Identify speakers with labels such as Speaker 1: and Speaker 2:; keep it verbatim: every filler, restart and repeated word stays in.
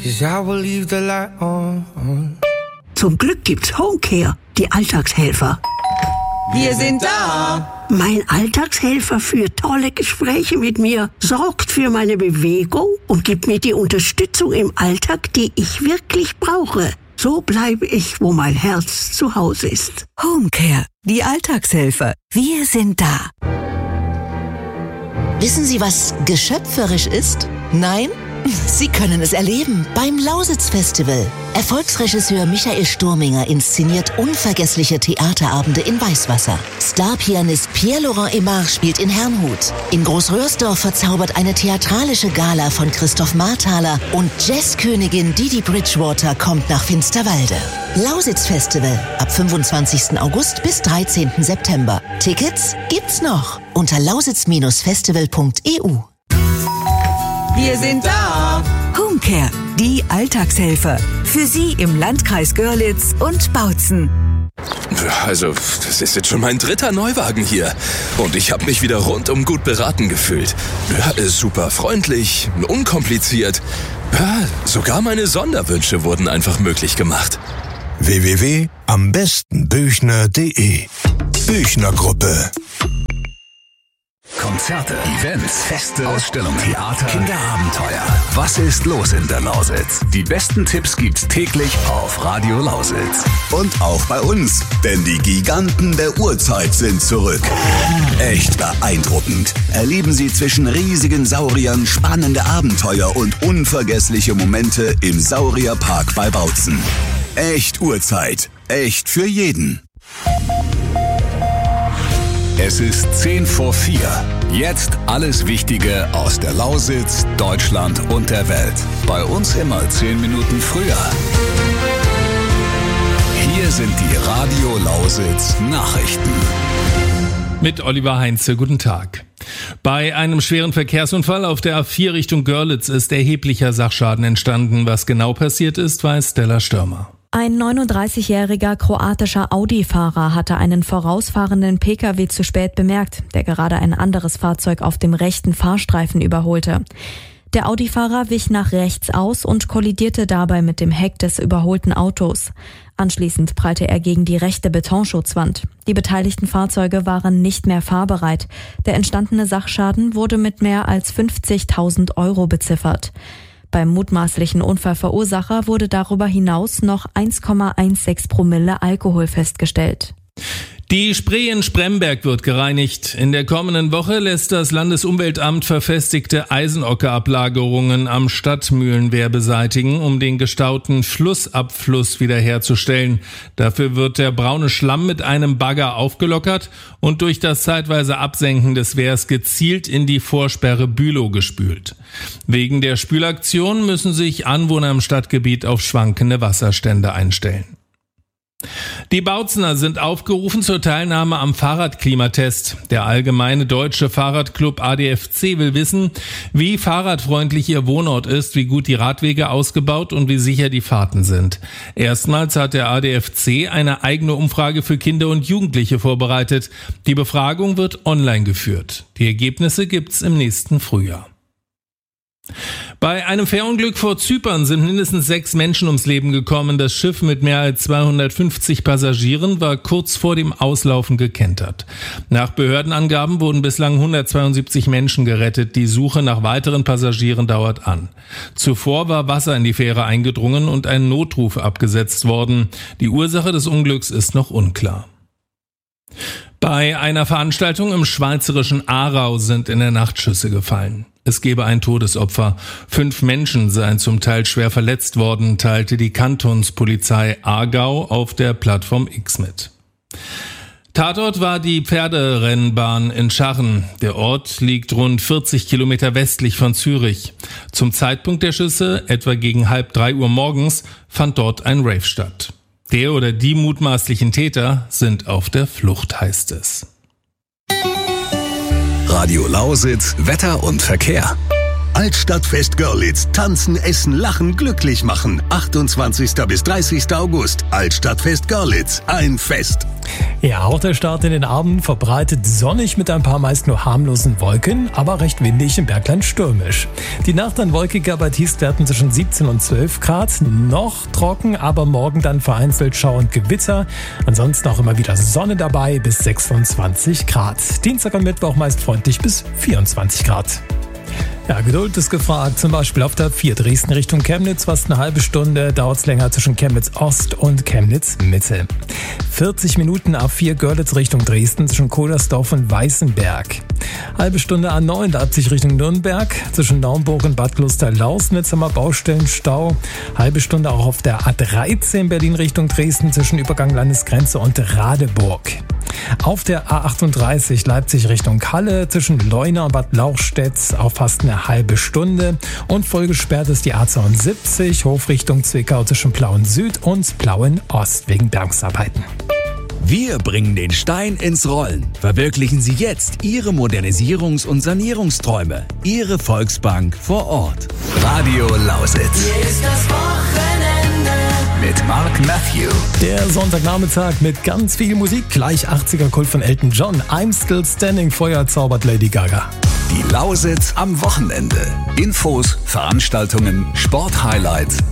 Speaker 1: 'cause I will leave the light on.
Speaker 2: Zum Glück gibt's Homecare, die Alltagshelfer.
Speaker 3: Wir sind da.
Speaker 2: Mein Alltagshelfer führt tolle Gespräche mit mir, sorgt für meine Bewegung und gibt mir die Unterstützung im Alltag, die ich wirklich brauche. So bleibe ich, wo mein Herz zu Hause ist.
Speaker 4: Homecare, die Alltagshelfer. Wir sind da.
Speaker 5: Wissen Sie, was geschöpferisch ist? Nein? Sie können es erleben beim Lausitz-Festival. Erfolgsregisseur Michael Sturminger inszeniert unvergessliche Theaterabende in Weißwasser. Starpianist Pierre-Laurent Aimard spielt in Herrnhut. In Großröhrsdorf verzaubert eine theatralische Gala von Christoph Marthaler und Jazzkönigin Didi Bridgewater kommt nach Finsterwalde. Lausitz-Festival ab fünfundzwanzigsten August bis dreizehnten September. Tickets gibt's noch unter lausitz Festival punkt e u.
Speaker 3: Wir sind da.
Speaker 4: Homecare, die Alltagshelfer. Für Sie im Landkreis Görlitz und Bautzen.
Speaker 6: Also, das ist jetzt schon mein dritter Neuwagen hier. Und ich habe mich wieder rundum gut beraten gefühlt. Ja, ist super freundlich, unkompliziert. Ja, sogar meine Sonderwünsche wurden einfach möglich gemacht.
Speaker 7: w w w punkt am besten büchner punkt de Büchner Gruppe.
Speaker 8: Konzerte, Events, Feste, Ausstellungen, Theater, Kinderabenteuer. Was ist los in der Lausitz? Die besten Tipps gibt's täglich auf Radio Lausitz.
Speaker 9: Und auch bei uns, denn die Giganten der Urzeit sind zurück. Echt beeindruckend. Erleben Sie zwischen riesigen Sauriern spannende Abenteuer und unvergessliche Momente im Saurierpark bei Bautzen. Echt Urzeit. Echt für jeden.
Speaker 8: Es ist zehn vor vier. Jetzt alles Wichtige aus der Lausitz, Deutschland und der Welt. Bei uns immer zehn Minuten früher. Hier sind die Radio Lausitz Nachrichten.
Speaker 10: Mit Oliver Heinze, guten Tag. Bei einem schweren Verkehrsunfall auf der A vier Richtung Görlitz ist erheblicher Sachschaden entstanden. Was genau passiert ist, weiß Stella Stürmer.
Speaker 11: Ein neununddreißigjähriger kroatischer Audi-Fahrer hatte einen vorausfahrenden Pkw zu spät bemerkt, der gerade ein anderes Fahrzeug auf dem rechten Fahrstreifen überholte. Der Audi-Fahrer wich nach rechts aus und kollidierte dabei mit dem Heck des überholten Autos. Anschließend prallte er gegen die rechte Betonschutzwand. Die beteiligten Fahrzeuge waren nicht mehr fahrbereit. Der entstandene Sachschaden wurde mit mehr als fünfzigtausend Euro beziffert. Beim mutmaßlichen Unfallverursacher wurde darüber hinaus noch eins Komma sechzehn Promille Alkohol festgestellt.
Speaker 10: Die Spree in Spremberg wird gereinigt. In der kommenden Woche lässt das Landesumweltamt verfestigte Eisenockerablagerungen am Stadtmühlenwehr beseitigen, um den gestauten Flussabfluss wiederherzustellen. Dafür wird der braune Schlamm mit einem Bagger aufgelockert und durch das zeitweise Absenken des Wehrs gezielt in die Vorsperre Bülow gespült. Wegen der Spülaktion müssen sich Anwohner im Stadtgebiet auf schwankende Wasserstände einstellen. Die Bautzener sind aufgerufen zur Teilnahme am Fahrradklimatest. Der Allgemeine Deutsche Fahrradclub A D F C will wissen, wie fahrradfreundlich ihr Wohnort ist, wie gut die Radwege ausgebaut und wie sicher die Fahrten sind. Erstmals hat der A D F C eine eigene Umfrage für Kinder und Jugendliche vorbereitet. Die Befragung wird online geführt. Die Ergebnisse gibt's im nächsten Frühjahr. Bei einem Fährunglück vor Zypern sind mindestens sechs Menschen ums Leben gekommen. Das Schiff mit mehr als zweihundertfünfzig Passagieren war kurz vor dem Auslaufen gekentert. Nach Behördenangaben wurden bislang hundertzweiundsiebzig Menschen gerettet. Die Suche nach weiteren Passagieren dauert an. Zuvor war Wasser in die Fähre eingedrungen und ein Notruf abgesetzt worden. Die Ursache des Unglücks ist noch unklar. Bei einer Veranstaltung im schweizerischen Aarau sind in der Nacht Schüsse gefallen. Es gebe ein Todesopfer. Fünf Menschen seien zum Teil schwer verletzt worden, teilte die Kantonspolizei Aargau auf der Plattform X mit. Tatort war die Pferderennbahn in Scharren. Der Ort liegt rund vierzig Kilometer westlich von Zürich. Zum Zeitpunkt der Schüsse, etwa gegen halb drei Uhr morgens, fand dort ein Rave statt. Der oder die mutmaßlichen Täter sind auf der Flucht, heißt es.
Speaker 8: Radio Lausitz, Wetter und Verkehr.
Speaker 7: Altstadtfest Görlitz. Tanzen, essen, lachen, glücklich machen. achtundzwanzigsten bis dreißigsten August. Altstadtfest Görlitz. Ein Fest.
Speaker 12: Ja, auch der Start in den Abend verbreitet sonnig mit ein paar meist nur harmlosen Wolken, aber recht windig, im Bergland stürmisch. Die Nacht dann wolkiger bei Tiefstwerten zwischen siebzehn und zwölf Grad. Noch trocken, aber morgen dann vereinzelt Schauer und Gewitter. Ansonsten auch immer wieder Sonne dabei bis sechsundzwanzig Grad. Dienstag und Mittwoch meist freundlich bis vierundzwanzig Grad. Ja, Geduld ist gefragt, zum Beispiel auf der vier Dresden Richtung Chemnitz. Fast eine halbe Stunde dauert es länger zwischen Chemnitz Ost und Chemnitz Mitte. vierzig Minuten A vier Görlitz Richtung Dresden zwischen Kohlersdorf und Weißenberg. Halbe Stunde A neun Leipzig Richtung Nürnberg. Zwischen Naumburg und Bad Kloster-Lausnitz haben wir Baustellenstau. Halbe Stunde auch auf der A dreizehn Berlin Richtung Dresden zwischen Übergang Landesgrenze und Radeburg. Auf der A achtunddreißig Leipzig Richtung Halle zwischen Leuna und Bad Lauchstädt auch fast eine halbe Stunde. Und voll gesperrt ist die A zweiundsiebzig Hof Richtung Zwickau zwischen Plauen Süd und Plauen Ost wegen Bergungsarbeiten.
Speaker 13: Wir bringen den Stein ins Rollen. Verwirklichen Sie jetzt Ihre Modernisierungs- und Sanierungsträume. Ihre Volksbank vor Ort. Radio Lausitz.
Speaker 3: Hier ist das Wochenende
Speaker 13: mit Mark Matthew.
Speaker 12: Der Sonntagnachmittag mit ganz viel Musik. Gleich achtziger Kult von Elton John. I'm Still Standing, Feuer zaubert Lady Gaga.
Speaker 8: Die Lausitz am Wochenende. Infos, Veranstaltungen, Sporthighlights